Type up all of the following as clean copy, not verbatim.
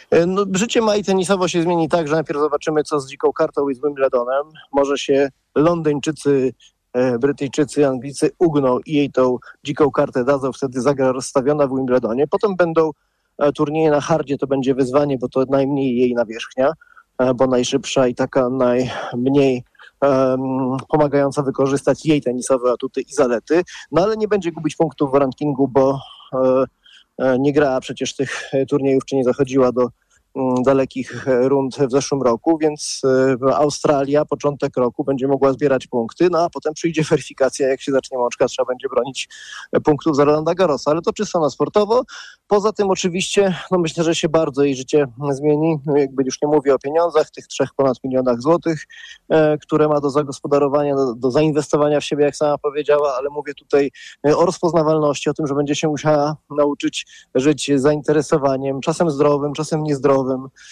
No, życie Mai tenisowo się zmieni tak, że najpierw zobaczymy, co z dziką kartą i z Wimbledonem. Może się Londyńczycy, Brytyjczycy, Anglicy ugną i jej tą dziką kartę dadzą, wtedy zagra rozstawiona w Wimbledonie. Potem będą turnieje na hardzie, to będzie wyzwanie, bo to najmniej jej nawierzchnia, bo najszybsza i taka najmniej pomagająca wykorzystać jej tenisowe atuty i zalety. No ale nie będzie gubić punktów w rankingu, bo nie grała przecież tych turniejów, czy nie zachodziła do dalekich rund w zeszłym roku, więc Australia, początek roku, będzie mogła zbierać punkty, no a potem przyjdzie weryfikacja, jak się zacznie mączka, trzeba będzie bronić punktów za Rolanda Garrosa, ale to czysto na sportowo. Poza tym oczywiście, no myślę, że się bardzo jej życie zmieni, jakby już nie mówię o pieniądzach, tych 3 ponad milionach złotych, które ma do zagospodarowania, do zainwestowania w siebie, jak sama powiedziała, ale mówię tutaj o rozpoznawalności, o tym, że będzie się musiała nauczyć żyć z zainteresowaniem, czasem zdrowym, czasem niezdrowym,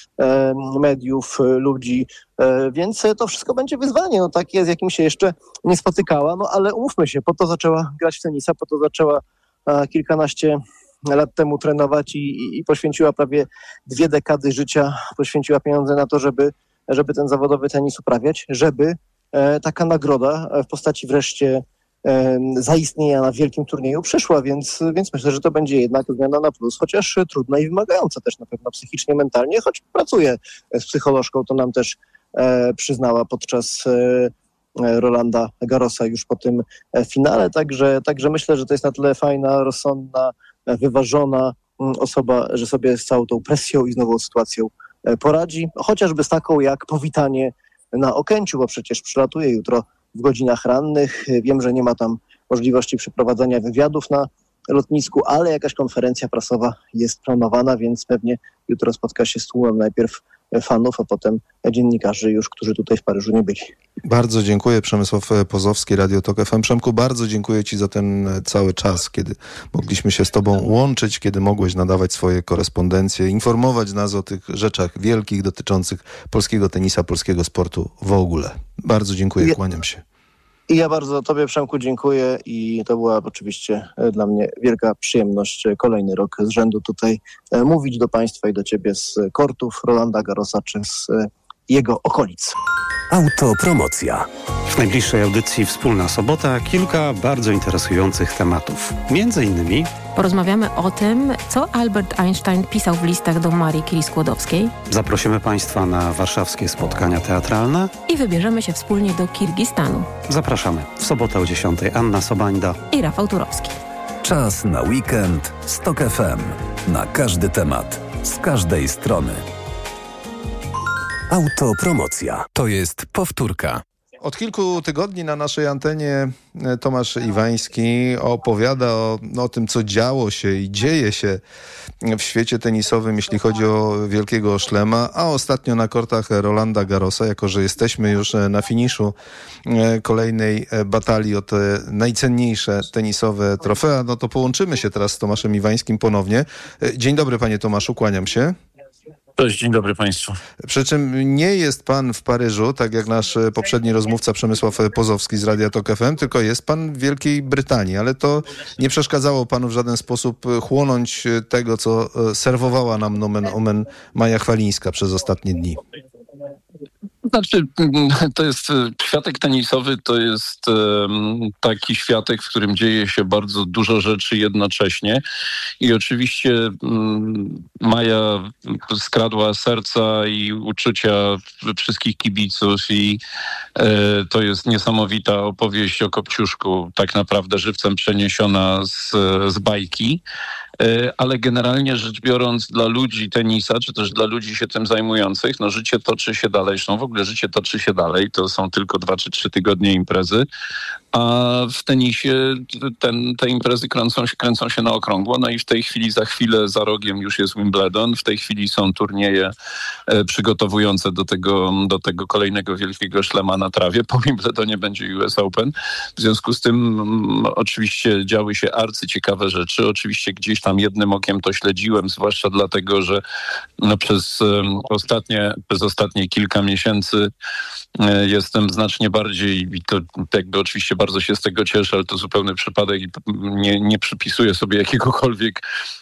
mediów, ludzi, więc to wszystko będzie wyzwanie, no takie, z jakim się jeszcze nie spotykała, no ale umówmy się, po to zaczęła grać w tenisa, po to zaczęła kilkanaście lat temu trenować i poświęciła prawie 2 dekady życia, poświęciła pieniądze na to, żeby ten zawodowy tenis uprawiać, żeby taka nagroda w postaci wreszcie zaistnienia na wielkim turnieju przyszła, więc myślę, że to będzie jednak zmiana na plus, chociaż trudna i wymagająca też na pewno psychicznie, mentalnie, choć pracuje z psycholożką, to nam też przyznała podczas Rolanda Garrosa już po tym finale, także myślę, że to jest na tyle fajna, rozsądna, wyważona osoba, że sobie z całą tą presją i z nową sytuacją poradzi, chociażby z taką jak powitanie na Okęciu, bo przecież przylatuje jutro w godzinach rannych. Wiem, że nie ma tam możliwości przeprowadzania wywiadów na lotnisku, ale jakaś konferencja prasowa jest planowana, więc pewnie jutro spotka się z tłumem najpierw fanów, a potem dziennikarzy już, którzy tutaj w Paryżu nie byli. Bardzo dziękuję. Przemysław Pozowski, Radio Tok FM. Przemku, bardzo dziękuję Ci za ten cały czas, kiedy mogliśmy się z Tobą łączyć, kiedy mogłeś nadawać swoje korespondencje, informować nas o tych rzeczach wielkich dotyczących polskiego tenisa, polskiego sportu w ogóle. Bardzo dziękuję, kłaniam się. I ja bardzo Tobie, Przemku, dziękuję i to była oczywiście dla mnie wielka przyjemność kolejny rok z rzędu tutaj mówić do Państwa i do Ciebie z kortów Rolanda Garrosa czy z jego okolic. Autopromocja. W najbliższej audycji Wspólna Sobota kilka bardzo interesujących tematów. Między innymi porozmawiamy o tym, co Albert Einstein pisał w listach do Marii Curie-Skłodowskiej. Zaprosimy Państwa na warszawskie spotkania teatralne. I wybierzemy się wspólnie do Kirgistanu. Zapraszamy. W sobotę o 10:00 Anna Sobańda i Rafał Turowski. Czas na weekend z Tok FM. Na każdy temat, z każdej strony. Autopromocja. To jest powtórka. Od kilku tygodni na naszej antenie Tomasz Iwański opowiada o tym, co działo się i dzieje się w świecie tenisowym, jeśli chodzi o wielkiego szlema, a ostatnio na kortach Rolanda Garrosa, jako że jesteśmy już na finiszu kolejnej batalii o te najcenniejsze tenisowe trofea, no to połączymy się teraz z Tomaszem Iwańskim ponownie. Dzień dobry, panie Tomaszu, kłaniam się. Cześć, dzień dobry Państwu. Przy czym nie jest pan w Paryżu, tak jak nasz poprzedni rozmówca Przemysław Pozowski z Radia Tok FM, tylko jest pan w Wielkiej Brytanii, ale to nie przeszkadzało panu w żaden sposób chłonąć tego, co serwowała nam nomen omen Maja Chwalińska przez ostatnie dni. Znaczy, to jest światek tenisowy, to jest taki światek, w którym dzieje się bardzo dużo rzeczy jednocześnie i oczywiście Maja skradła serca i uczucia wszystkich kibiców i to jest niesamowita opowieść o Kopciuszku, tak naprawdę żywcem przeniesiona z bajki. Ale generalnie rzecz biorąc dla ludzi tenisa, czy też dla ludzi się tym zajmujących, no życie toczy się dalej. Zresztą w ogóle życie toczy się dalej. To są tylko 2 czy 3 tygodnie imprezy. A w tenisie te imprezy kręcą się na okrągło. No i w tej chwili, za chwilę, za rogiem już jest Wimbledon. W tej chwili są turnieje przygotowujące do tego kolejnego wielkiego szlema na trawie. Po Wimbledonie będzie US Open. W związku z tym oczywiście działy się arcyciekawe rzeczy. Oczywiście gdzieś tam jednym okiem to śledziłem, zwłaszcza dlatego, że przez ostatnie kilka miesięcy jestem znacznie bardziej, i to jakby oczywiście bardzo bardzo się z tego cieszę, ale to zupełny przypadek i nie przypisuję sobie jakiegokolwiek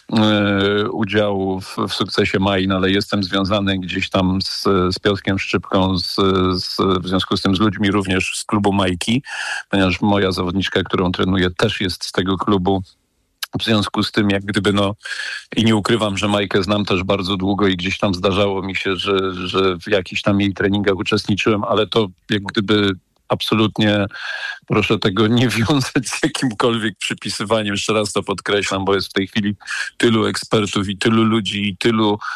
udziału w sukcesie Mai, no ale jestem związany gdzieś tam z Piotrkiem Szczypką, w związku z tym z ludźmi również z klubu Majki, ponieważ moja zawodniczka, którą trenuję, też jest z tego klubu. W związku z tym, jak gdyby i nie ukrywam, że Majkę znam też bardzo długo i gdzieś tam zdarzało mi się, że w jakichś tam jej treningach uczestniczyłem, ale to jak gdyby absolutnie proszę tego nie wiązać z jakimkolwiek przypisywaniem. Jeszcze raz to podkreślam, bo jest w tej chwili tylu ekspertów i tylu ludzi i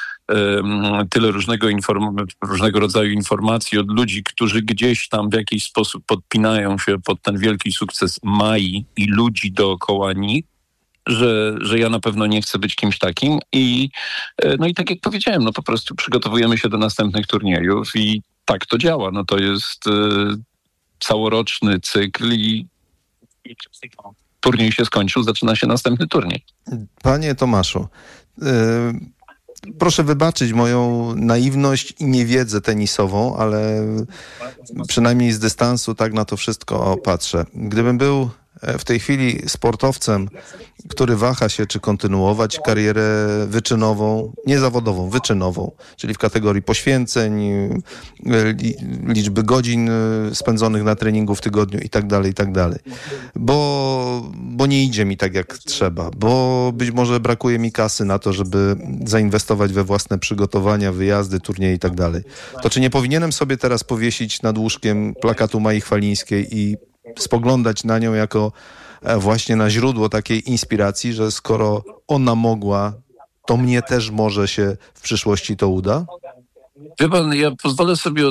tyle różnego rodzaju informacji od ludzi, którzy gdzieś tam w jakiś sposób podpinają się pod ten wielki sukces Mai i ludzi dookoła nich, że ja na pewno nie chcę być kimś takim i tak jak powiedziałem, po prostu przygotowujemy się do następnych turniejów i tak to działa. To jest całoroczny cykl i turniej się skończył, zaczyna się następny turniej. Panie Tomaszu, proszę wybaczyć moją naiwność i niewiedzę tenisową, ale przynajmniej z dystansu tak na to wszystko patrzę. Gdybym był w tej chwili sportowcem, który waha się, czy kontynuować karierę wyczynową, nie zawodową, wyczynową, czyli w kategorii poświęceń, liczby godzin spędzonych na treningu w tygodniu i tak dalej, bo nie idzie mi tak jak trzeba, bo być może brakuje mi kasy na to, żeby zainwestować we własne przygotowania, wyjazdy, turnieje i tak dalej. To czy nie powinienem sobie teraz powiesić nad łóżkiem plakatu Mai Chwalińskiej i spoglądać na nią jako właśnie na źródło takiej inspiracji, że skoro ona mogła, to mnie też może się w przyszłości to uda? Wie pan, ja pozwolę sobie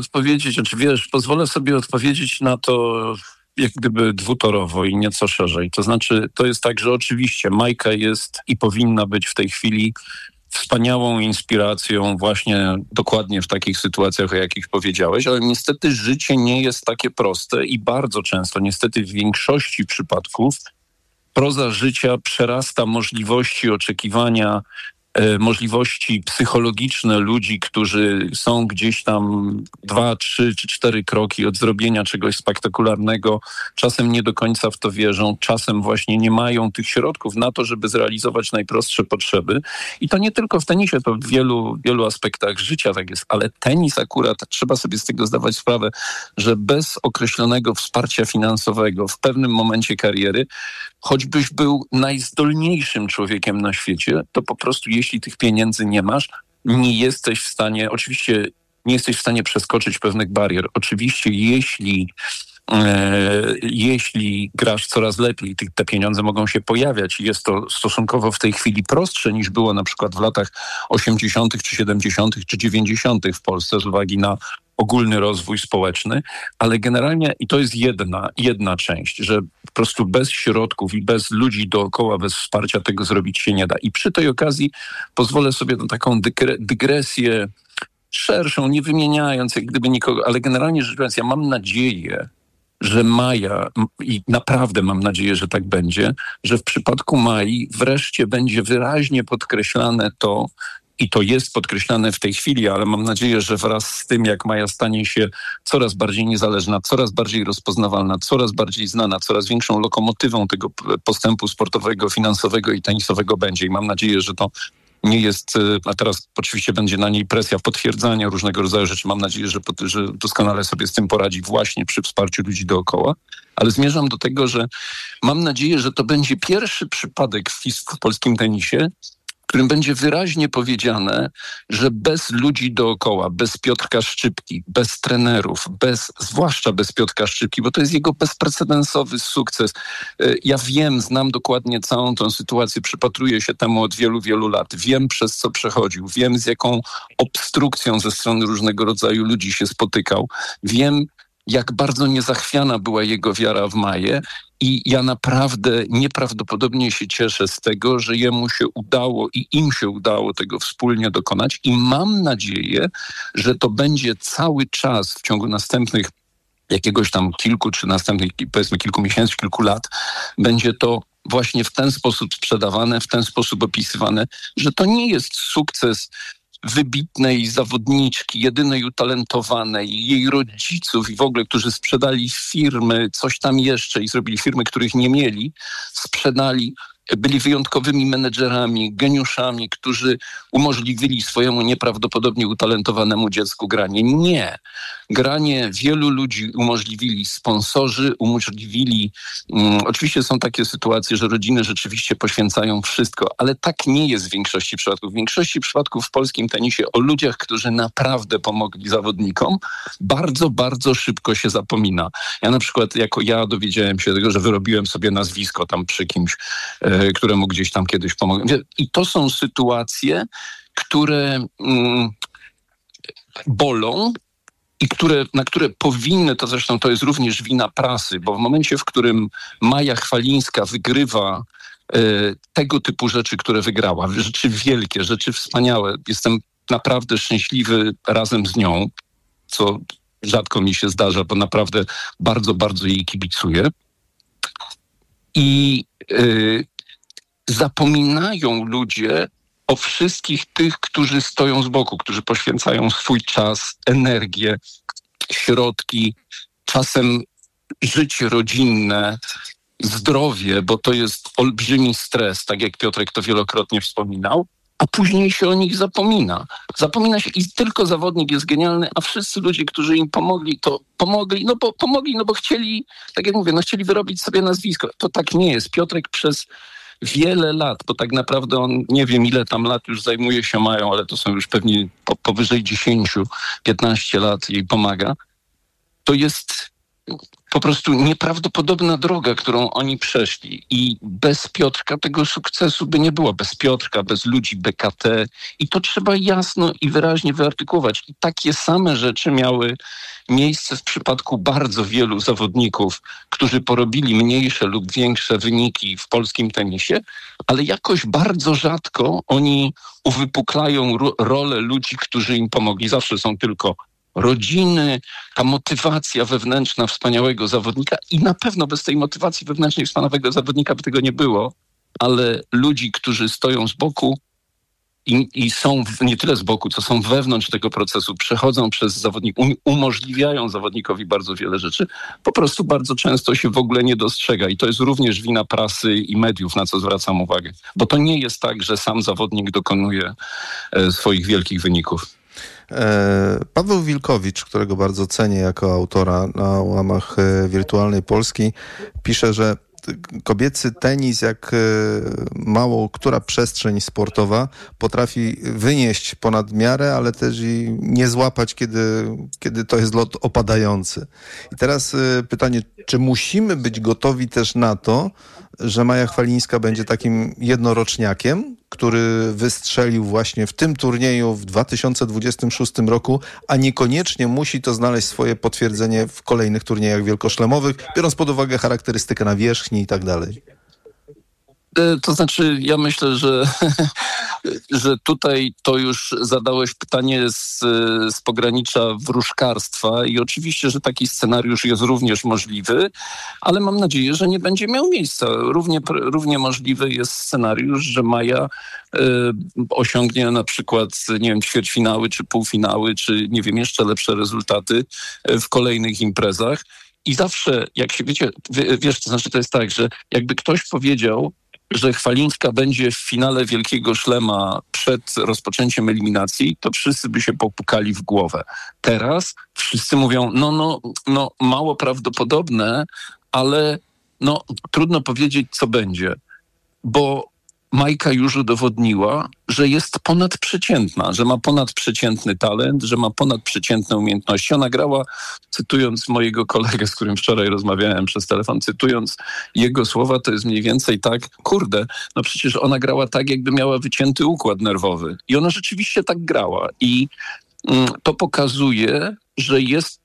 odpowiedzieć na to jak gdyby dwutorowo i nieco szerzej. To znaczy, to jest tak, że oczywiście Majka jest i powinna być w tej chwili wspaniałą inspiracją właśnie dokładnie w takich sytuacjach, o jakich powiedziałeś, ale niestety życie nie jest takie proste i bardzo często, niestety w większości przypadków, proza życia przerasta możliwości oczekiwania, możliwości psychologiczne ludzi, którzy są gdzieś tam 2, 3 czy 4 kroki od zrobienia czegoś spektakularnego. Czasem nie do końca w to wierzą, czasem właśnie nie mają tych środków na to, żeby zrealizować najprostsze potrzeby. I to nie tylko w tenisie, to w wielu aspektach życia tak jest, ale tenis akurat, trzeba sobie z tego zdawać sprawę, że bez określonego wsparcia finansowego w pewnym momencie kariery, choćbyś był najzdolniejszym człowiekiem na świecie, to po prostu jeśli tych pieniędzy nie masz, nie jesteś w stanie, oczywiście nie jesteś w stanie przeskoczyć pewnych barier. Oczywiście jeśli grasz coraz lepiej, te pieniądze mogą się pojawiać i jest to stosunkowo w tej chwili prostsze niż było na przykład w latach 80., czy 70., czy 90. w Polsce z uwagi na ogólny rozwój społeczny, ale generalnie, i to jest jedna część, że po prostu bez środków i bez ludzi dookoła, bez wsparcia tego zrobić się nie da. I przy tej okazji pozwolę sobie na taką dygresję szerszą, nie wymieniając jak gdyby nikogo, ale generalnie rzecz biorąc, ja mam nadzieję, że Maja, i naprawdę mam nadzieję, że tak będzie, że w przypadku Mai wreszcie będzie wyraźnie podkreślane to, i to jest podkreślane w tej chwili, ale mam nadzieję, że wraz z tym, jak Maja stanie się coraz bardziej niezależna, coraz bardziej rozpoznawalna, coraz bardziej znana, coraz większą lokomotywą tego postępu sportowego, finansowego i tenisowego będzie. I mam nadzieję, że to nie jest, a teraz oczywiście będzie na niej presja potwierdzania różnego rodzaju rzeczy. Mam nadzieję, że doskonale sobie z tym poradzi właśnie przy wsparciu ludzi dookoła. Ale zmierzam do tego, że mam nadzieję, że to będzie pierwszy przypadek w polskim tenisie, w którym będzie wyraźnie powiedziane, że bez ludzi dookoła, bez Piotrka Szczypki, bez trenerów, zwłaszcza bez Piotrka Szczypki, bo to jest jego bezprecedensowy sukces. Ja znam dokładnie całą tę sytuację, przypatruję się temu od wielu, wielu lat. Wiem, przez co przechodził, wiem, z jaką obstrukcją ze strony różnego rodzaju ludzi się spotykał. Wiem, jak bardzo niezachwiana była jego wiara w Maję. I ja naprawdę nieprawdopodobnie się cieszę z tego, że jemu się udało i im się udało tego wspólnie dokonać i mam nadzieję, że to będzie cały czas w ciągu następnych jakiegoś tam kilku, czy następnych powiedzmy kilku miesięcy, kilku lat, będzie to właśnie w ten sposób sprzedawane, w ten sposób opisywane, że to nie jest sukces wybitnej zawodniczki, jedynej utalentowanej, jej rodziców i w ogóle, którzy sprzedali firmy, coś tam jeszcze i zrobili firmy, których nie mieli, sprzedali, byli wyjątkowymi menedżerami, geniuszami, którzy umożliwili swojemu nieprawdopodobnie utalentowanemu dziecku granie. Nie. Granie wielu ludzi umożliwili sponsorzy, oczywiście są takie sytuacje, że rodziny rzeczywiście poświęcają wszystko, ale tak nie jest w większości przypadków. W większości przypadków w polskim tenisie o ludziach, którzy naprawdę pomogli zawodnikom, bardzo, bardzo szybko się zapomina. Ja na przykład, ja dowiedziałem się tego, że wyrobiłem sobie nazwisko tam przy kimś, któremu gdzieś tam kiedyś pomogłem. I to są sytuacje, które bolą i na które powinny, to zresztą to jest również wina prasy, bo w momencie, w którym Maja Chwalińska wygrywa tego typu rzeczy, które wygrała, rzeczy wielkie, rzeczy wspaniałe, jestem naprawdę szczęśliwy razem z nią, co rzadko mi się zdarza, bo naprawdę bardzo, bardzo jej kibicuję. I zapominają ludzie o wszystkich tych, którzy stoją z boku, którzy poświęcają swój czas, energię, środki, czasem życie rodzinne, zdrowie, bo to jest olbrzymi stres, tak jak Piotrek to wielokrotnie wspominał, a później się o nich zapomina. Zapomina się i tylko zawodnik jest genialny, a wszyscy ludzie, którzy im pomogli, to pomogli, bo chcieli, tak jak mówię, chcieli wyrobić sobie nazwisko. To tak nie jest. Piotrek przez wiele lat, bo tak naprawdę on, nie wiem ile tam lat już zajmuje się Mają, ale to są już pewnie powyżej 10-15 lat jej pomaga. To jest po prostu nieprawdopodobna droga, którą oni przeszli i bez Piotrka tego sukcesu by nie było. Bez Piotrka, bez ludzi BKT i to trzeba jasno i wyraźnie wyartykułować. I takie same rzeczy miały miejsce w przypadku bardzo wielu zawodników, którzy porobili mniejsze lub większe wyniki w polskim tenisie, ale jakoś bardzo rzadko oni uwypuklają rolę ludzi, którzy im pomogli. Zawsze są tylko rodziny, ta motywacja wewnętrzna wspaniałego zawodnika i na pewno bez tej motywacji wewnętrznej wspaniałego zawodnika by tego nie było, ale ludzi, którzy stoją z boku i są nie tyle z boku, co są wewnątrz tego procesu, przechodzą przez zawodników, umożliwiają zawodnikowi bardzo wiele rzeczy, po prostu bardzo często się w ogóle nie dostrzega i to jest również wina prasy i mediów, na co zwracam uwagę, bo to nie jest tak, że sam zawodnik dokonuje swoich wielkich wyników. Paweł Wilkowicz, którego bardzo cenię jako autora na łamach Wirtualnej Polski, pisze, że kobiecy tenis, jak mało która przestrzeń sportowa, potrafi wynieść ponad miarę, ale też i nie złapać, kiedy to jest lot opadający. I teraz pytanie, czy musimy być gotowi też na to, że Maja Chwalińska będzie takim jednoroczniakiem, który wystrzelił właśnie w tym turnieju w 2026 roku, a niekoniecznie musi to znaleźć swoje potwierdzenie w kolejnych turniejach wielkoszlemowych, biorąc pod uwagę charakterystykę nawierzchni i tak dalej? To znaczy, ja myślę, że tutaj to już zadałeś pytanie z pogranicza wróżkarstwa i oczywiście, że taki scenariusz jest również możliwy, ale mam nadzieję, że nie będzie miał miejsca. Równie możliwy jest scenariusz, że Maja osiągnie na przykład, nie wiem, ćwierćfinały czy półfinały, czy nie wiem, jeszcze lepsze rezultaty w kolejnych imprezach. I zawsze, jak się wiesz, to znaczy to jest tak, że jakby ktoś powiedział, że Chwalińska będzie w finale Wielkiego Szlema przed rozpoczęciem eliminacji, to wszyscy by się popukali w głowę. Teraz wszyscy mówią, mało prawdopodobne, ale trudno powiedzieć, co będzie. Bo Majka już udowodniła, że jest ponadprzeciętna, że ma ponadprzeciętny talent, że ma ponadprzeciętne umiejętności. Ona grała, cytując mojego kolegę, z którym wczoraj rozmawiałem przez telefon, cytując jego słowa, to jest mniej więcej tak, przecież ona grała tak, jakby miała wycięty układ nerwowy. I ona rzeczywiście tak grała. I to pokazuje, że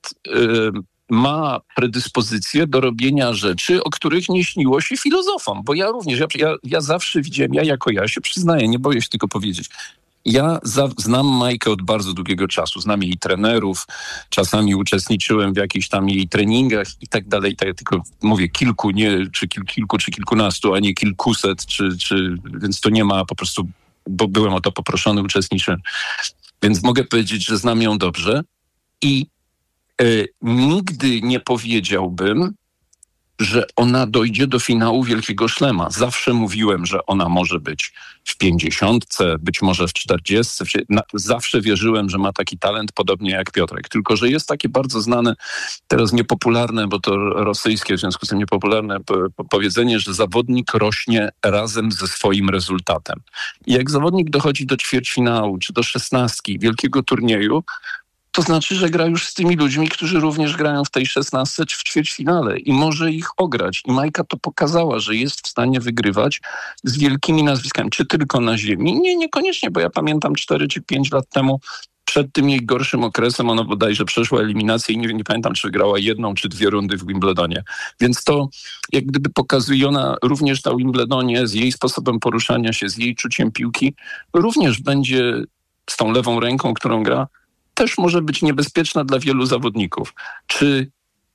ma predyspozycję do robienia rzeczy, o których nie śniło się filozofom. Bo ja również, ja zawsze widziałem, ja się przyznaję, nie boję się tylko powiedzieć. Ja znam Majkę od bardzo długiego czasu, znam jej trenerów, czasami uczestniczyłem w jakichś tam jej treningach i tak dalej, tylko mówię kilku, nie czy kilkunastu, a nie kilkuset, więc to nie ma po prostu, bo byłem o to poproszony, uczestniczyłem. Więc mogę powiedzieć, że znam ją dobrze i nigdy nie powiedziałbym, że ona dojdzie do finału Wielkiego Szlema. Zawsze mówiłem, że ona może być w 50, być może w 40. Zawsze wierzyłem, że ma taki talent, podobnie jak Piotrek. Tylko że jest takie bardzo znane, teraz niepopularne, bo to rosyjskie, w związku z tym niepopularne powiedzenie, że zawodnik rośnie razem ze swoim rezultatem. I jak zawodnik dochodzi do ćwierćfinału, czy do 16 wielkiego turnieju, to znaczy, że gra już z tymi ludźmi, którzy również grają w tej 16 czy w ćwierćfinale i może ich ograć. I Majka to pokazała, że jest w stanie wygrywać z wielkimi nazwiskami. Czy tylko na ziemi? Nie, niekoniecznie, bo ja pamiętam 4 czy 5 lat temu, przed tym jej gorszym okresem, ona bodajże przeszła eliminację i nie pamiętam, czy grała 1 czy 2 rundy w Wimbledonie. Więc to jak gdyby pokazuje, ona również na Wimbledonie z jej sposobem poruszania się, z jej czuciem piłki, również będzie z tą lewą ręką, którą gra, też może być niebezpieczna dla wielu zawodników. Czy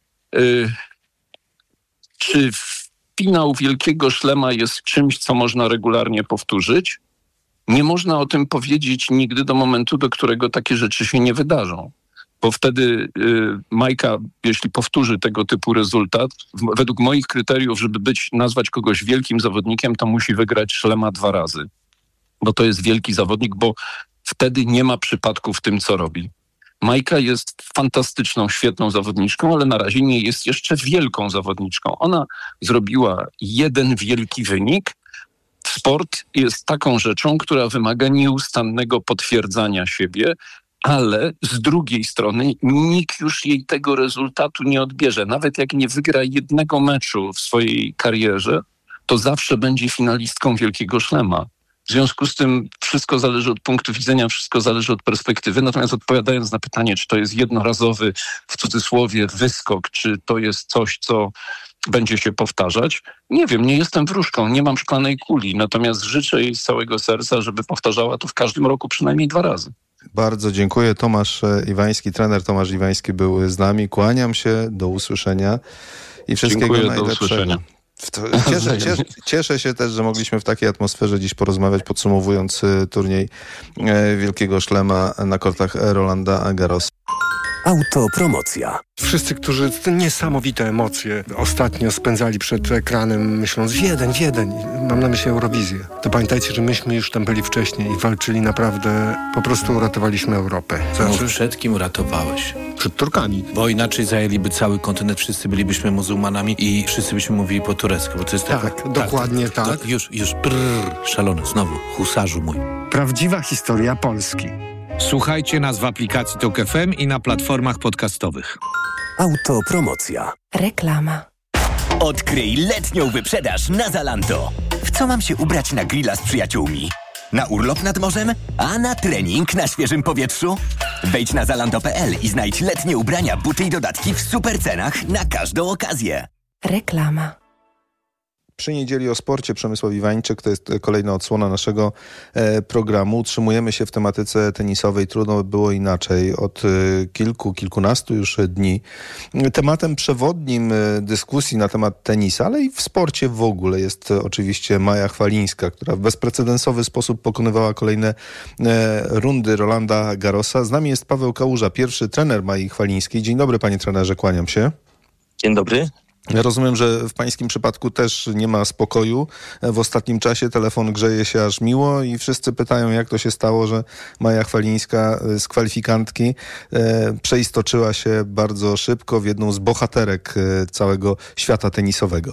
finał Wielkiego Szlema jest czymś, co można regularnie powtórzyć? Nie można o tym powiedzieć nigdy do momentu, do którego takie rzeczy się nie wydarzą. Bo wtedy Majka, jeśli powtórzy tego typu rezultat, według moich kryteriów, żeby nazwać kogoś wielkim zawodnikiem, to musi wygrać Szlema 2 razy. Bo to jest wielki zawodnik, bo wtedy nie ma przypadku w tym, co robi. Majka jest fantastyczną, świetną zawodniczką, ale na razie nie jest jeszcze wielką zawodniczką. Ona zrobiła jeden wielki wynik. Sport jest taką rzeczą, która wymaga nieustannego potwierdzania siebie, ale z drugiej strony nikt już jej tego rezultatu nie odbierze. Nawet jak nie wygra jednego meczu w swojej karierze, to zawsze będzie finalistką Wielkiego Szlema. W związku z tym wszystko zależy od punktu widzenia, wszystko zależy od perspektywy. Natomiast odpowiadając na pytanie, czy to jest jednorazowy, w cudzysłowie, wyskok, czy to jest coś, co będzie się powtarzać, nie wiem, nie jestem wróżką, nie mam szklanej kuli. Natomiast życzę jej z całego serca, żeby powtarzała to w każdym roku przynajmniej 2 razy. Bardzo dziękuję. Tomasz Iwański, trener Tomasz Iwański był z nami. Kłaniam się, do usłyszenia i wszystkiego najlepszego. Do usłyszenia. Cieszę się też, że mogliśmy w takiej atmosferze dziś porozmawiać, podsumowując turniej Wielkiego Szlema na kortach Rolanda Garrosa. Autopromocja. Wszyscy, którzy te niesamowite emocje ostatnio spędzali przed ekranem, myśląc Wiedeń, mam na myśli Eurowizję, to pamiętajcie, że myśmy już tam byli wcześniej i walczyli naprawdę, po prostu uratowaliśmy Europę. No, przed kim uratowałeś? Przed Turkami. Bo inaczej zajęliby cały kontynent, wszyscy bylibyśmy muzułmanami i wszyscy byśmy mówili po turecku, bo to jest dokładnie tak. Już, szalony, znowu, husarzu mój. Prawdziwa historia Polski. Słuchajcie nas w aplikacji TOK FM i na platformach podcastowych. Autopromocja. Reklama. Odkryj letnią wyprzedaż na Zalando. W co mam się ubrać na grilla z przyjaciółmi? Na urlop nad morzem? A na trening na świeżym powietrzu? Wejdź na zalando.pl i znajdź letnie ubrania, buty i dodatki w super cenach na każdą okazję. Reklama. Przy Niedzieli o sporcie Przemysław Iwańczyk, to jest kolejna odsłona naszego programu. Utrzymujemy się w tematyce tenisowej. Trudno było inaczej. Od kilkunastu już dni. Tematem przewodnim dyskusji na temat tenisa, ale i w sporcie w ogóle jest oczywiście Maja Chwalińska, która w bezprecedensowy sposób pokonywała kolejne rundy Rolanda Garrosa. Z nami jest Paweł Kałuża, pierwszy trener Mai Chwalińskiej. Dzień dobry, panie trenerze, kłaniam się. Dzień dobry. Ja rozumiem, że w pańskim przypadku też nie ma spokoju. W ostatnim czasie telefon grzeje się aż miło i wszyscy pytają, jak to się stało, że Maja Chwalińska z kwalifikantki przeistoczyła się bardzo szybko w jedną z bohaterek całego świata tenisowego.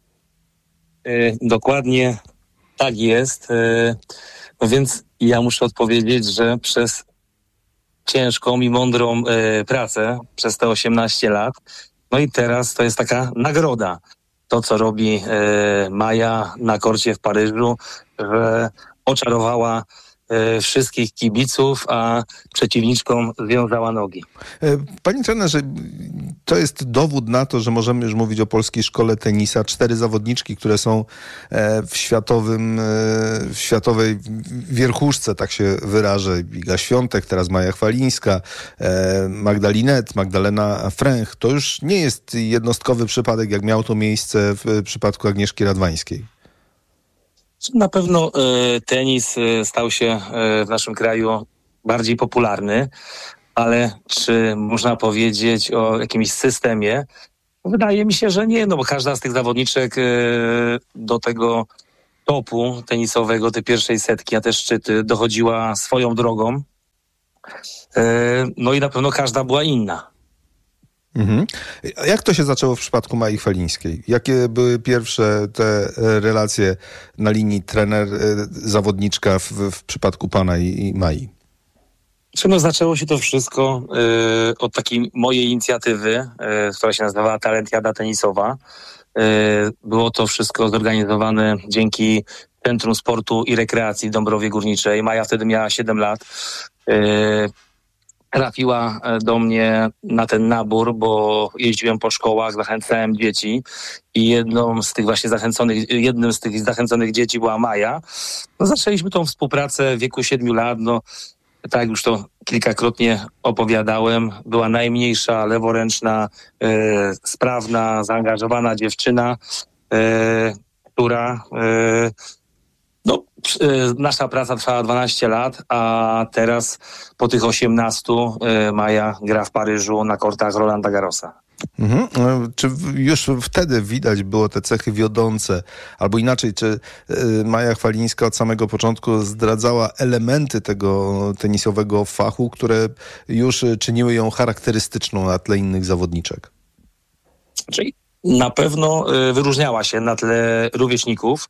Dokładnie tak jest. No więc ja muszę odpowiedzieć, że przez ciężką i mądrą pracę przez te 18 lat, no i teraz to jest taka nagroda. To, co robi Maja na korcie w Paryżu, że oczarowała wszystkich kibiców, a przeciwniczkom związała nogi. Panie trenerze, to jest dowód na to, że możemy już mówić o polskiej szkole tenisa. 4 zawodniczki, które są w światowej wierchuszce, tak się wyrażę. Iga Świątek, teraz Maja Chwalińska, Magdalena Fręch. To już nie jest jednostkowy przypadek, jak miał to miejsce w przypadku Agnieszki Radwańskiej. Na pewno tenis stał się w naszym kraju bardziej popularny, ale czy można powiedzieć o jakimś systemie? Wydaje mi się, że nie, no bo każda z tych zawodniczek do tego topu tenisowego, tej pierwszej setki, a te szczyty, dochodziła swoją drogą. No i na pewno każda była inna. Mhm. Jak to się zaczęło w przypadku Mai Chwalińskiej? Jakie były pierwsze te relacje na linii trener-zawodniczka w przypadku pana i Mai? No, zaczęło się to wszystko od takiej mojej inicjatywy, która się nazywała Talentiada Tenisowa. Było to wszystko zorganizowane dzięki Centrum Sportu i Rekreacji w Dąbrowie Górniczej. Maja wtedy miała 7 lat. Trafiła do mnie na ten nabór, bo jeździłem po szkołach, zachęcałem dzieci i jednym z tych zachęconych dzieci była Maja. No, zaczęliśmy tą współpracę w wieku 7 lat. No, tak jak już to kilkakrotnie opowiadałem, była najmniejsza, leworęczna, sprawna, zaangażowana dziewczyna, która... nasza praca trwała 12 lat, a teraz po tych 18 Maja gra w Paryżu na kortach Rolanda Garrosa. Mhm. Czy już wtedy widać było te cechy wiodące? Albo inaczej, czy Maja Chwalińska od samego początku zdradzała elementy tego tenisowego fachu, które już czyniły ją charakterystyczną na tle innych zawodniczek? Czyli na pewno wyróżniała się na tle rówieśników.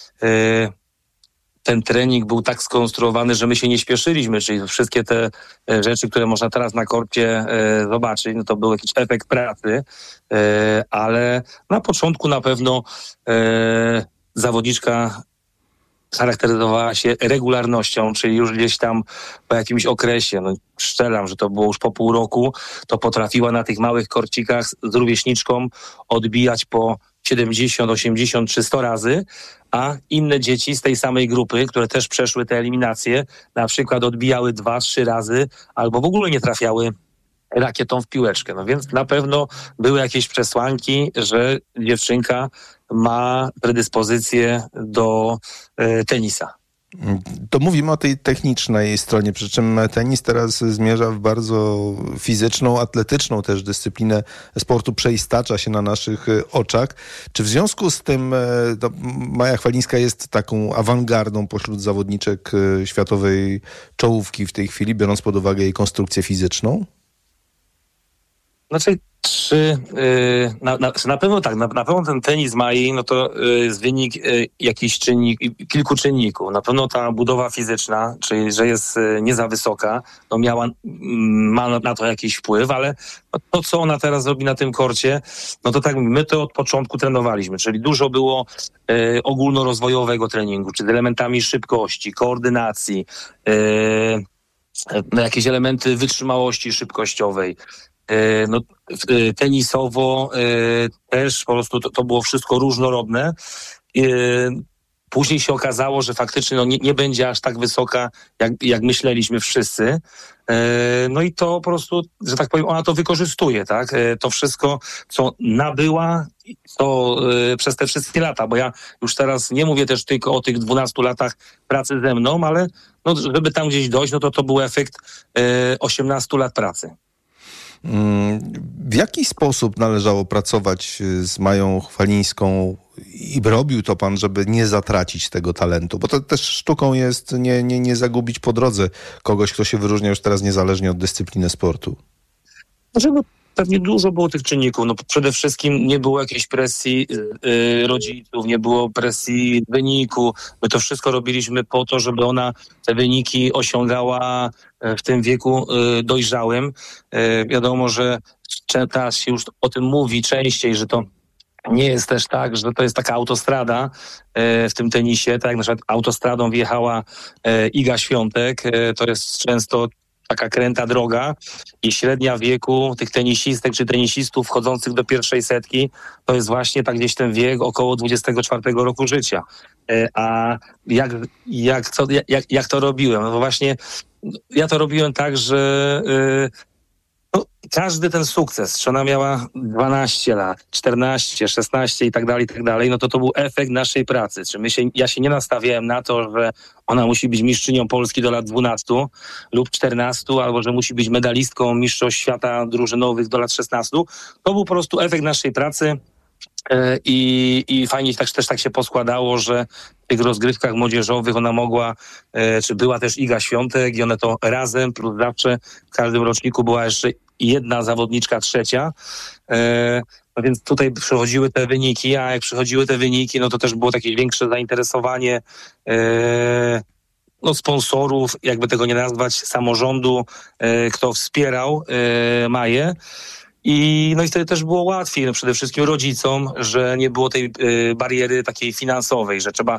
Ten trening był tak skonstruowany, że my się nie śpieszyliśmy, czyli wszystkie te rzeczy, które można teraz na korcie zobaczyć, no to był jakiś efekt pracy, ale na początku na pewno zawodniczka charakteryzowała się regularnością, czyli już gdzieś tam po jakimś okresie, no strzelam, że to było już po pół roku, to potrafiła na tych małych korcikach z rówieśniczką odbijać po 70, 80 czy 100 razy, a inne dzieci z tej samej grupy, które też przeszły te eliminacje, na przykład odbijały 2-3 razy albo w ogóle nie trafiały rakietą w piłeczkę. No więc na pewno były jakieś przesłanki, że dziewczynka ma predyspozycję do tenisa. To mówimy o tej technicznej stronie, przy czym tenis teraz zmierza w bardzo fizyczną, atletyczną też dyscyplinę sportu, przeistacza się na naszych oczach. Czy w związku z tym Maja Chwalińska jest taką awangardą pośród zawodniczek światowej czołówki w tej chwili, biorąc pod uwagę jej konstrukcję fizyczną? Znaczy, na pewno tak, na pewno ten tenis Mai, no to jest wynik kilku czynników. Na pewno ta budowa fizyczna, czyli że jest nie za wysoka, no ma na to jakiś wpływ, ale to, co ona teraz robi na tym korcie, no to tak, my to od początku trenowaliśmy, czyli dużo było ogólnorozwojowego treningu, czy z elementami szybkości, koordynacji, jakieś elementy wytrzymałości szybkościowej. No, tenisowo też po prostu to było wszystko różnorodne. Później się okazało, że faktycznie nie będzie aż tak wysoka, jak myśleliśmy wszyscy. No i to po prostu, że tak powiem, ona to wykorzystuje, tak? To wszystko, co nabyła, to przez te wszystkie lata, bo ja już teraz nie mówię też tylko o tych 12 latach pracy ze mną, ale no, żeby tam gdzieś dojść, no to był efekt 18 lat pracy. W jaki sposób należało pracować z Mają Chwalińską i robił to pan, żeby nie zatracić tego talentu? Bo to też sztuką jest nie zagubić po drodze kogoś, kto się wyróżnia już teraz niezależnie od dyscypliny sportu. Pewnie dużo było tych czynników. No, przede wszystkim nie było jakiejś presji rodziców, nie było presji wyniku. My to wszystko robiliśmy po to, żeby ona te wyniki osiągała w tym wieku dojrzałym. Wiadomo, że teraz się już o tym mówi częściej, że to nie jest też tak, że to jest taka autostrada w tym tenisie, tak jak na przykład autostradą wjechała Iga Świątek, to jest często taka kręta droga i średnia wieku tych tenisistek czy tenisistów wchodzących do pierwszej setki to jest właśnie tak gdzieś ten wiek około 24 roku życia. A jak to robiłem? No właśnie ja to robiłem tak, że No, każdy ten sukces, czy ona miała 12 lat, 14, 16 i tak dalej, no to był efekt naszej pracy. Ja się nie nastawiałem na to, że ona musi być mistrzynią Polski do lat 12 lub 14, albo że musi być medalistką mistrzostw świata drużynowych do lat 16. To był po prostu efekt naszej pracy. I fajnie też tak się poskładało, że w tych rozgrywkach młodzieżowych ona mogła, czy była też Iga Świątek i one to razem, plus zawsze w każdym roczniku była jeszcze jedna zawodniczka trzecia. No więc tutaj przychodziły te wyniki, a jak przychodziły te wyniki, no to też było takie większe zainteresowanie sponsorów, jakby tego nie nazwać, samorządu, kto wspierał Maję. I wtedy też było łatwiej, przede wszystkim rodzicom, że nie było tej bariery takiej finansowej, że trzeba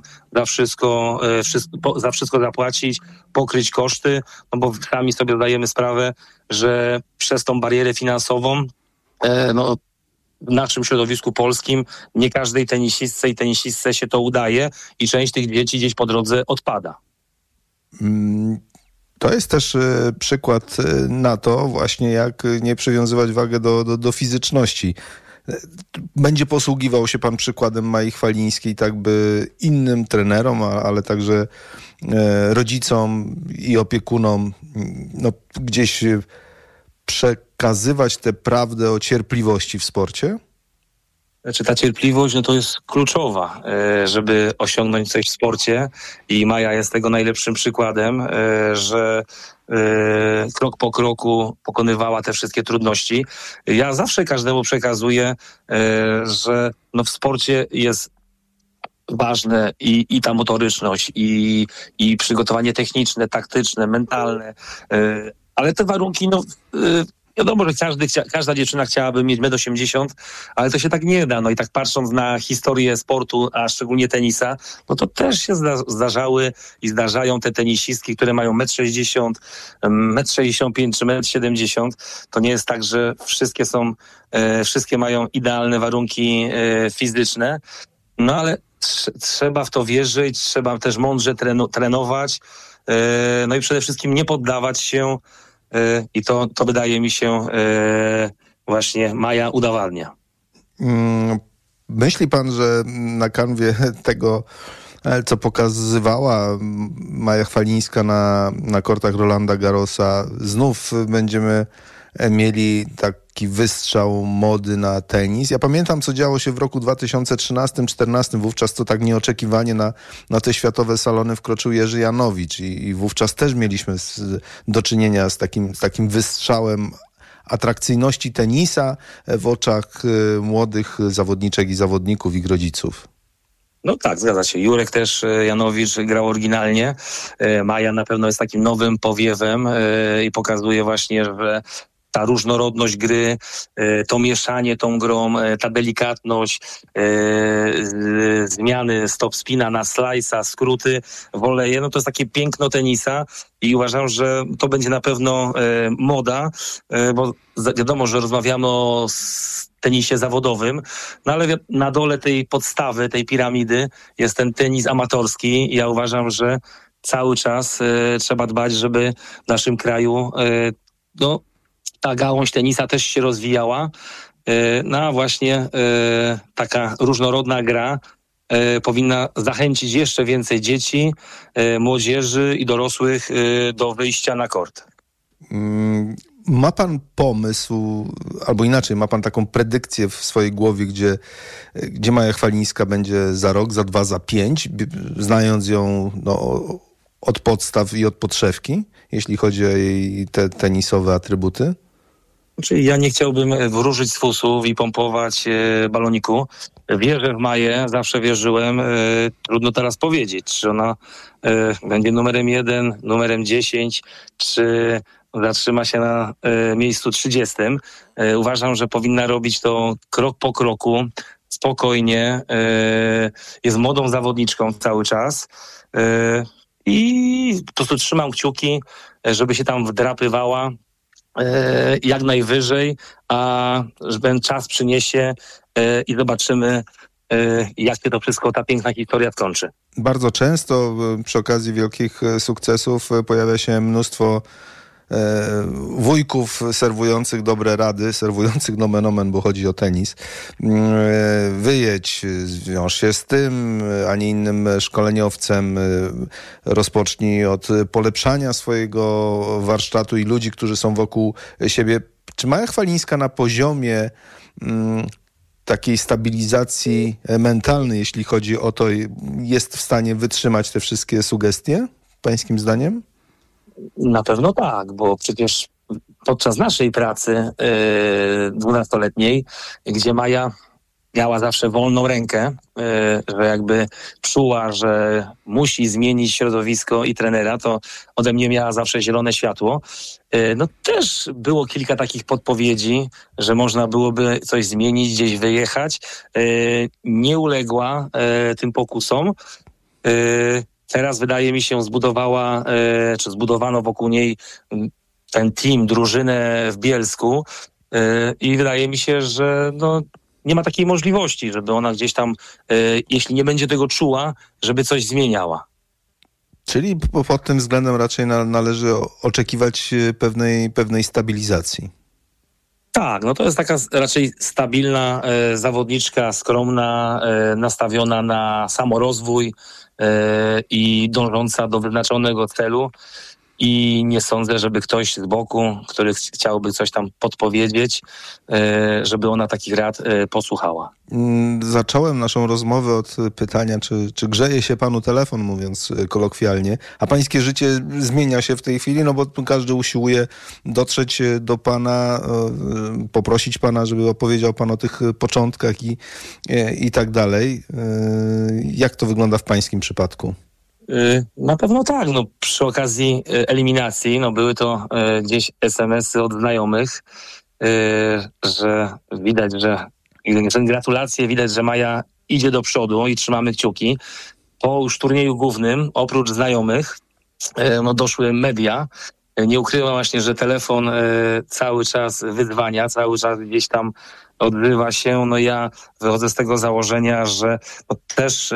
za wszystko zapłacić, pokryć koszty, no bo sami sobie zdajemy sprawę, że przez tą barierę finansową w naszym środowisku polskim nie każdej tenisistce i tenisistce się to udaje i część tych dzieci gdzieś po drodze odpada. To jest też przykład na to właśnie, jak nie przywiązywać wagę do fizyczności. Będzie posługiwał się pan przykładem Mai Chwalińskiej, tak by innym trenerom, ale także rodzicom i opiekunom gdzieś przekazywać tę prawdę o cierpliwości w sporcie? Znaczy ta cierpliwość, to jest kluczowa, żeby osiągnąć coś w sporcie i Maja jest tego najlepszym przykładem, że krok po kroku pokonywała te wszystkie trudności. Ja zawsze każdemu przekazuję, że w sporcie jest ważne i ta motoryczność, i przygotowanie techniczne, taktyczne, mentalne, ale te warunki, wiadomo, że każda dziewczyna chciałaby mieć 1,80 m, ale to się tak nie da. I tak patrząc na historię sportu, a szczególnie tenisa, to też się zdarzały i zdarzają te tenisistki, które mają 1,60 m, 1,65 m czy 1,70 m. To nie jest tak, że wszystkie mają idealne warunki fizyczne, ale trzeba w to wierzyć, trzeba też mądrze trenować, i przede wszystkim nie poddawać się. I to wydaje mi się właśnie Maja udowadnia. Myśli pan, że na kanwie tego, co pokazywała Maja Chwalińska na kortach Rolanda Garrosa, znów będziemy mieli taki wystrzał mody na tenis? Ja pamiętam, co działo się w roku 2013-2014. Wówczas to tak nieoczekiwanie na te światowe salony wkroczył Jerzy Janowicz i wówczas też mieliśmy do czynienia z takim wystrzałem atrakcyjności tenisa w oczach młodych zawodniczek i zawodników, ich rodziców. No tak, zgadza się. Jurek też, Janowicz grał oryginalnie. Maja na pewno jest takim nowym powiewem i pokazuje właśnie, że ta różnorodność gry, to mieszanie tą grą, ta delikatność, zmiany stop spina na slice'a, skróty, woleje, to jest takie piękno tenisa i uważam, że to będzie na pewno moda, bo wiadomo, że rozmawiamy o tenisie zawodowym, ale na dole tej podstawy, tej piramidy jest ten tenis amatorski i ja uważam, że cały czas trzeba dbać, żeby w naszym kraju ta gałąź tenisa też się rozwijała. A właśnie taka różnorodna gra powinna zachęcić jeszcze więcej dzieci, młodzieży i dorosłych do wyjścia na kort. Ma pan pomysł, albo inaczej, ma pan taką predykcję w swojej głowie, gdzie Maja Chwalińska będzie za rok, za 2, za 5, znając ją od podstaw i od podszewki, jeśli chodzi o jej te tenisowe atrybuty? Czyli ja nie chciałbym wróżyć z fusów i pompować baloniku. Wierzę w Maję, zawsze wierzyłem. Trudno teraz powiedzieć, czy ona będzie numerem 1, numerem 10, czy zatrzyma się na miejscu 30. Uważam, że powinna robić to krok po kroku, spokojnie. Jest młodą zawodniczką cały czas. I po prostu trzymam kciuki, żeby się tam wdrapywała jak najwyżej, a że ten czas przyniesie i zobaczymy, jak się to wszystko, ta piękna historia skończy. Bardzo często przy okazji wielkich sukcesów pojawia się mnóstwo wujków serwujących dobre rady, serwujących nomen omen, bo chodzi o tenis. Wyjedź, zwiąż się z tym, a nie innym szkoleniowcem, rozpocznij od polepszania swojego warsztatu i ludzi, którzy są wokół siebie. Czy Maja Chwalińska na poziomie takiej stabilizacji mentalnej, jeśli chodzi o to, jest w stanie wytrzymać te wszystkie sugestie, pańskim zdaniem? Na pewno tak, bo przecież podczas naszej pracy 12-letniej, gdzie Maja miała zawsze wolną rękę, że jakby czuła, że musi zmienić środowisko i trenera, to ode mnie miała zawsze zielone światło. No też było kilka takich podpowiedzi, że można byłoby coś zmienić, gdzieś wyjechać. Nie uległa tym pokusom. Teraz wydaje mi się zbudowano wokół niej ten team, drużynę w Bielsku i wydaje mi się, że nie ma takiej możliwości, żeby ona gdzieś tam, jeśli nie będzie tego czuła, żeby coś zmieniała. Czyli pod tym względem raczej należy oczekiwać pewnej stabilizacji. Tak, to jest taka raczej stabilna zawodniczka, skromna, nastawiona na samorozwój i dążąca do wyznaczonego celu. I nie sądzę, żeby ktoś z boku, który chciałby coś tam podpowiedzieć, żeby ona takich rad posłuchała. Zacząłem naszą rozmowę od pytania, czy grzeje się panu telefon, mówiąc kolokwialnie, a pańskie życie zmienia się w tej chwili, bo każdy usiłuje dotrzeć do pana, poprosić pana, żeby opowiedział pan o tych początkach i tak dalej. Jak to wygląda w pańskim przypadku? Na pewno tak. Przy okazji eliminacji były to gdzieś SMS-y od znajomych, że widać, że gratulacje, widać, że Maja idzie do przodu i trzymamy kciuki. Po już turnieju głównym, oprócz znajomych, doszły media. Nie ukrywam właśnie, że telefon cały czas wyzwania, cały czas gdzieś tam odbywa się. Ja wychodzę z tego założenia, że też...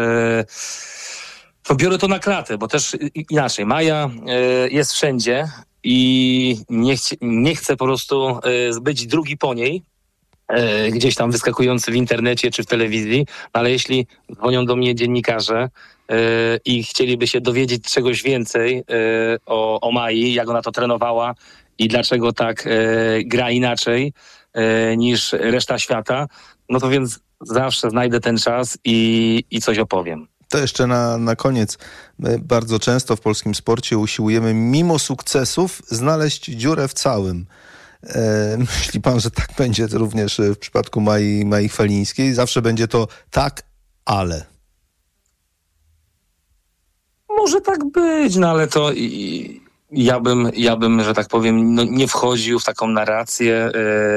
biorę to na klatę, bo też inaczej. Maja jest wszędzie i nie chcę po prostu być drugi po niej, gdzieś tam wyskakujący w internecie czy w telewizji, ale jeśli dzwonią do mnie dziennikarze i chcieliby się dowiedzieć czegoś więcej o Mai, jak ona to trenowała i dlaczego tak gra inaczej niż reszta świata, to więc zawsze znajdę ten czas i coś opowiem. To jeszcze na koniec. My bardzo często w polskim sporcie usiłujemy mimo sukcesów znaleźć dziurę w całym. Myśli pan, że tak będzie to również w przypadku Mai Chwalińskiej? Zawsze będzie to tak, ale... Może tak być, ale to ja bym, że tak powiem, nie wchodził w taką narrację.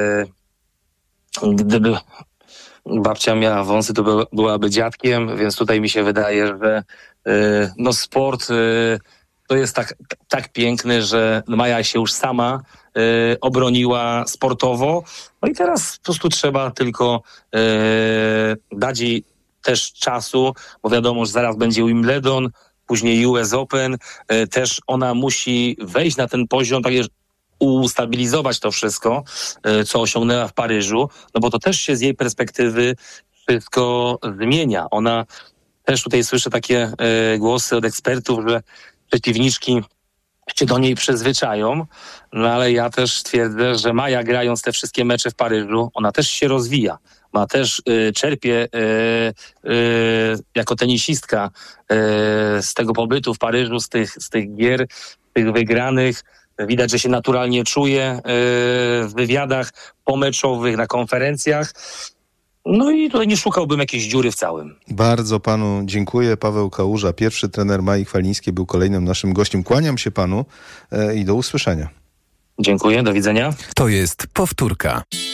Gdyby babcia miała wąsy, to byłaby dziadkiem, więc tutaj mi się wydaje, że sport to jest tak piękny, że Maja się już sama obroniła sportowo. I teraz po prostu trzeba tylko dać jej też czasu, bo wiadomo, że zaraz będzie Wimbledon, później US Open. Też ona musi wejść na ten poziom, ustabilizować to wszystko, co osiągnęła w Paryżu, bo to też się z jej perspektywy wszystko zmienia. Ona też tutaj słyszę takie głosy od ekspertów, że przeciwniczki się do niej przyzwyczają, ale ja też twierdzę, że Maja, grając te wszystkie mecze w Paryżu, ona też się rozwija. Ona też czerpie jako tenisistka z tego pobytu w Paryżu, z tych gier, tych wygranych. Widać, że się naturalnie czuje w wywiadach pomeczowych, na konferencjach. I tutaj nie szukałbym jakiejś dziury w całym. Bardzo panu dziękuję. Paweł Kałuża, pierwszy trener Mai Chwalińskiej, był kolejnym naszym gościem. Kłaniam się panu i do usłyszenia. Dziękuję, do widzenia. To jest powtórka.